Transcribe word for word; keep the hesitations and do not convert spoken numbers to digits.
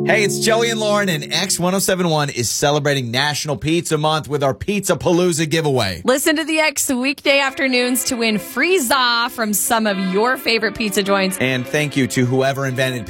Hey, it's Joey and Lauren, and X one oh seven one is celebrating National Pizza Month with our Pizza Palooza giveaway. Listen to the X weekday afternoons to win free za from some of your favorite pizza joints. And thank you to whoever invented